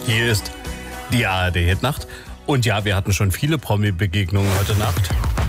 Hier ist die ARD-Hitnacht. Und ja, wir hatten schon viele Promi-Begegnungen heute Nacht.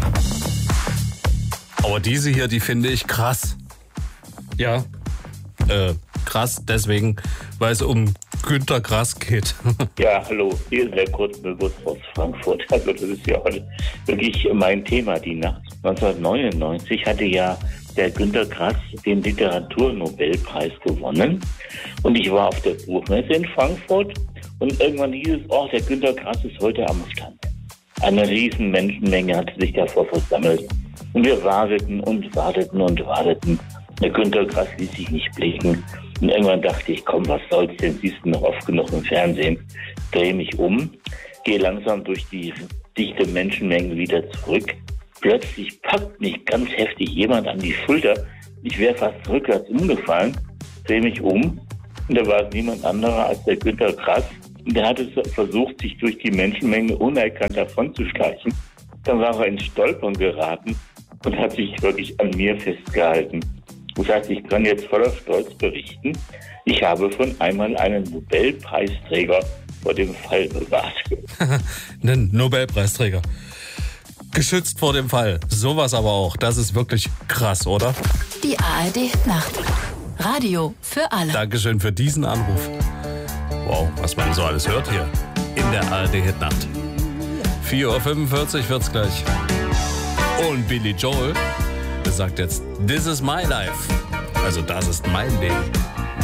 Aber diese hier, die finde ich krass. Ja, krass deswegen, weil es um Günter Grass geht. Ja, hallo, hier ist der Kurzbewusst aus Frankfurt. Also das ist ja heute wirklich mein Thema, die Nacht. 1999 hatte ja der Günter Grass den Literaturnobelpreis gewonnen. Und ich war auf der Buchmesse in Frankfurt und irgendwann hieß es, der Günter Grass ist heute am Stand. Eine riesen Menschenmenge hatte sich davor versammelt. Und wir warteten und warteten und warteten. Der Günter Grass ließ sich nicht blicken. Und irgendwann dachte ich, komm, was soll's denn, siehst du noch oft genug im Fernsehen. Drehe mich um, gehe langsam durch die dichte Menschenmenge wieder zurück. Plötzlich packt mich ganz heftig jemand an die Schulter. Ich wäre fast rückwärts umgefallen, drehe mich um. Und da war es niemand anderer als der Günter Grass. Und der hatte versucht, sich durch die Menschenmenge unerkannt davon zu schleichen. Dann war er ins Stolpern geraten und hat sich wirklich an mir festgehalten. Das heißt, ich kann jetzt voller Stolz berichten, ich habe schon einmal einen Nobelpreisträger vor dem Fall bewahrt. Einen Nobelpreisträger. Geschützt vor dem Fall. Sowas aber auch. Das ist wirklich krass, oder? Die ARD-Nacht. Radio für alle. Dankeschön für diesen Anruf. Wow, was man so alles hört hier in der ARD-Hitnacht. 4:45 Uhr wird's gleich. Und Billy Joel sagt jetzt, This is my life. Also das ist mein Ding.